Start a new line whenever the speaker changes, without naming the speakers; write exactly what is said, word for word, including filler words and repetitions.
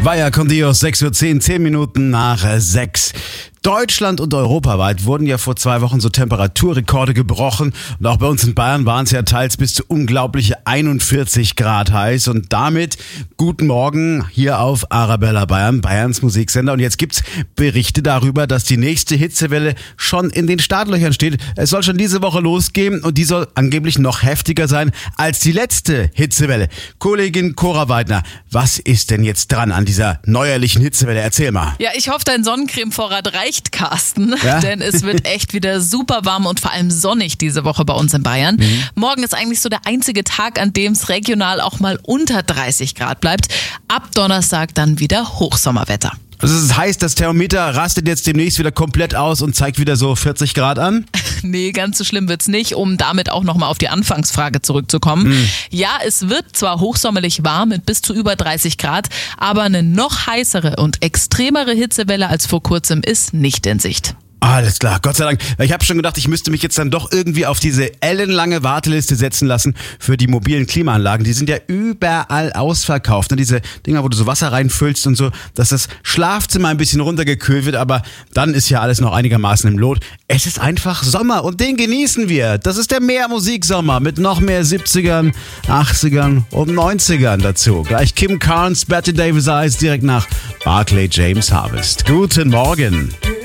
Vaya con Dios, sechs Uhr zehn, zehn Minuten nach sechs. Deutschland und europaweit wurden ja vor zwei Wochen so Temperaturrekorde gebrochen und auch bei uns in Bayern waren es ja teils bis zu unglaubliche einundvierzig Grad heiß und damit guten Morgen hier auf Arabella Bayern, Bayerns Musiksender, und jetzt gibt's Berichte darüber, dass die nächste Hitzewelle schon in den Startlöchern steht. Es soll schon diese Woche losgehen und die soll angeblich noch heftiger sein als die letzte Hitzewelle. Kollegin Cora Weidner, was ist denn jetzt dran an dieser neuerlichen Hitzewelle? Erzähl mal.
Ja, ich hoffe, dein Sonnencremevorrat reicht, Carsten, ja? Denn es wird echt wieder super warm und vor allem sonnig diese Woche bei uns in Bayern. Mhm. Morgen ist eigentlich so der einzige Tag, an dem es regional auch mal unter dreißig Grad bleibt. Ab Donnerstag dann wieder Hochsommerwetter.
Also das heißt, das Thermometer rastet jetzt demnächst wieder komplett aus und zeigt wieder so vierzig Grad an?
Nee, ganz so schlimm wird's nicht, um damit auch nochmal auf die Anfangsfrage zurückzukommen. Mhm. Ja, es wird zwar hochsommerlich warm mit bis zu über dreißig Grad, aber eine noch heißere und extremere Hitzewelle als vor kurzem ist nicht in Sicht.
Alles klar, Gott sei Dank. Ich habe schon gedacht, ich müsste mich jetzt dann doch irgendwie auf diese ellenlange Warteliste setzen lassen für die mobilen Klimaanlagen. Die sind ja überall ausverkauft. Ne? Diese Dinger, wo du so Wasser reinfüllst und so, dass das Schlafzimmer ein bisschen runtergekühlt wird, aber dann ist ja alles noch einigermaßen im Lot. Es ist einfach Sommer und den genießen wir. Das ist der Mehr-Musik-Sommer mit noch mehr siebzigern, achtzigern und neunzigern dazu. Gleich Kim Carnes, Betty Davis Eyes direkt nach Barclay James Harvest. Guten Morgen.